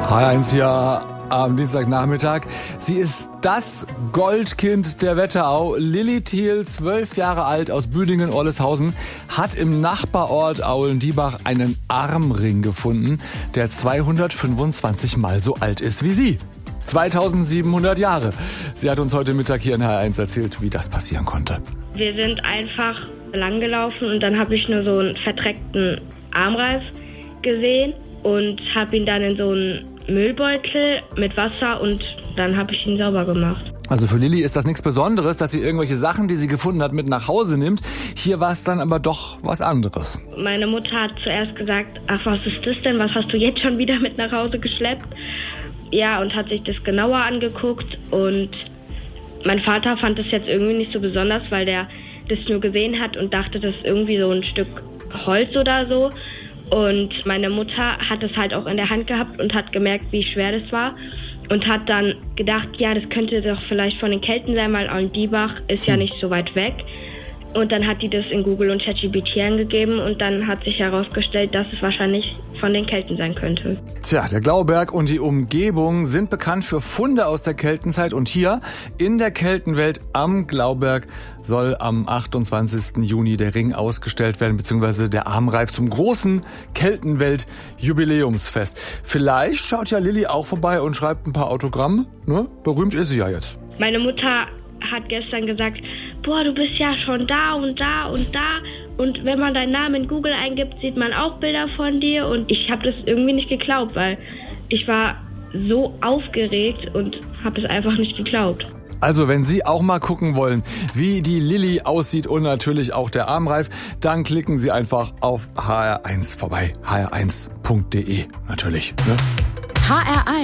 H1 hier am Dienstagnachmittag. Sie ist das Goldkind der Wetterau. Lilly Thiel, 12 Jahre alt, aus Büdingen-Olleshausen, hat im Nachbarort Aulen-Diebach einen Armring gefunden, der 225 Mal so alt ist wie sie. 2700 Jahre. Sie hat uns heute Mittag hier in H1 erzählt, wie das passieren konnte. Wir sind einfach langgelaufen und dann habe ich nur so einen verdreckten Armreif gesehen und habe ihn dann in so einen Müllbeutel mit Wasser und dann habe ich ihn sauber gemacht. Also für Lilly ist das nichts Besonderes, dass sie irgendwelche Sachen, die sie gefunden hat, mit nach Hause nimmt. Hier war es dann aber doch was anderes. Meine Mutter hat zuerst gesagt, ach, was ist das denn? Was hast du jetzt schon wieder mit nach Hause geschleppt? Ja, und hat sich das genauer angeguckt und mein Vater fand das jetzt irgendwie nicht so besonders, weil der das nur gesehen hat und dachte, das ist irgendwie so ein Stück Holz oder so. Und meine Mutter hat es halt auch in der Hand gehabt und hat gemerkt, wie schwer das war. Und hat dann gedacht, ja, das könnte doch vielleicht von den Kelten sein, weil Aulen-Diebach ist ja nicht so weit weg. Und dann hat die das in Google und ChatGPT eingegeben und dann hat sich herausgestellt, dass es wahrscheinlich von den Kelten sein könnte. Tja, der Glauberg und die Umgebung sind bekannt für Funde aus der Keltenzeit und hier in der Keltenwelt am Glauberg soll am 28. Juni der Ring ausgestellt werden, beziehungsweise der Armreif zum großen Keltenwelt-Jubiläumsfest. Vielleicht schaut ja Lilly auch vorbei und schreibt ein paar Autogramme, ne? Berühmt ist sie ja jetzt. Meine Mutter hat gestern gesagt, boah, du bist ja schon da und da und da. Und wenn man deinen Namen in Google eingibt, sieht man auch Bilder von dir. Und ich habe das irgendwie nicht geglaubt, weil ich war so aufgeregt und habe es einfach nicht geglaubt. Also wenn Sie auch mal gucken wollen, wie die Lilly aussieht und natürlich auch der Armreif, dann klicken Sie einfach auf HR1 vorbei. hr1.de natürlich. Ne? HR1